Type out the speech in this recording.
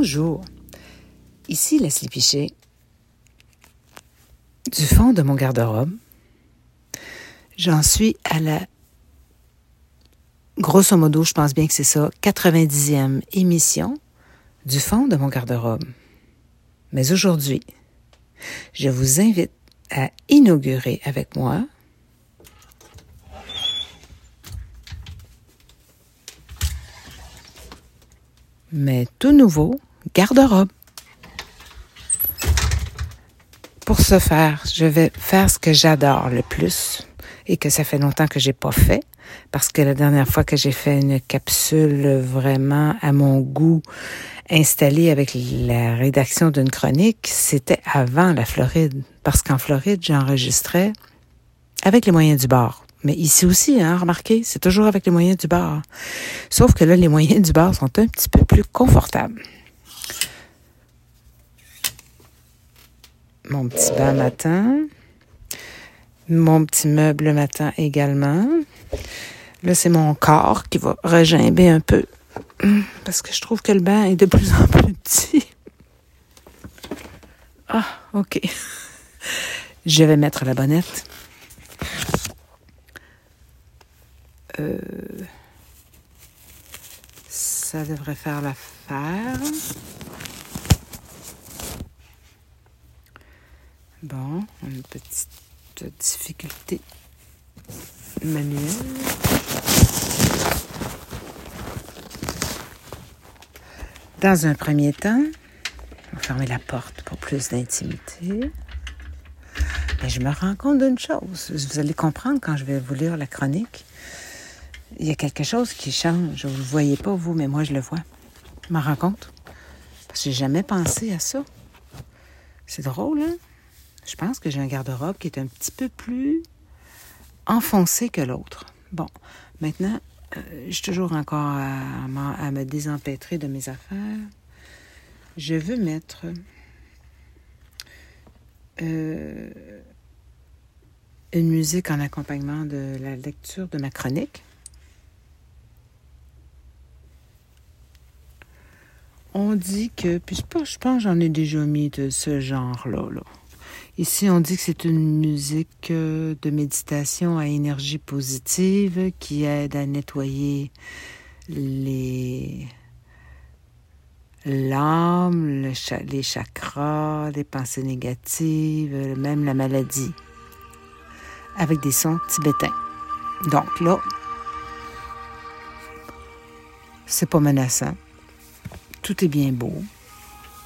Bonjour, ici Leslie Piché, du fond de mon garde-robe. J'en suis à la, grosso modo, je pense bien que c'est ça, 90e émission du fond de mon garde-robe. Mais aujourd'hui, je vous invite à inaugurer avec moi mes tout nouveaux garde-robes. Pour ce faire, je vais faire ce que j'adore le plus et que ça fait longtemps que j'ai pas fait parce que la dernière fois que j'ai fait une capsule vraiment à mon goût installée avec la rédaction d'une chronique, c'était avant la Floride. Parce qu'en Floride, j'enregistrais avec les moyens du bord. Mais ici aussi, remarquez, c'est toujours avec les moyens du bord. Sauf que là, les moyens du bord sont un petit peu plus confortables. Mon petit banc matin, mon petit meuble matin également. Là, c'est mon corps qui va regimber un peu parce que je trouve que le banc est de plus en plus petit. Ah, OK. Je vais mettre la bonnette. Ça devrait faire l'affaire. Bon, une petite difficulté manuelle. Dans un premier temps, on va fermer la porte pour plus d'intimité. Mais je me rends compte d'une chose. Vous allez comprendre quand je vais vous lire la chronique. Il y a quelque chose qui change. Vous ne le voyez pas, vous, mais moi, je le vois. Je m'en rends compte. Parce que j'ai jamais pensé à ça. C'est drôle, hein? Je pense que j'ai un garde-robe qui est un petit peu plus enfoncé que l'autre. Bon, maintenant, je suis toujours encore à me désempêtrer de mes affaires. Je veux mettre une musique en accompagnement de la lecture de ma chronique. On dit que, puis je pense que j'en ai déjà mis de ce genre-là, là. Ici, on dit que c'est une musique de méditation à énergie positive qui aide à nettoyer l'âme, les chakras, les pensées négatives, même la maladie, avec des sons tibétains. Donc là, c'est pas menaçant. Tout est bien beau.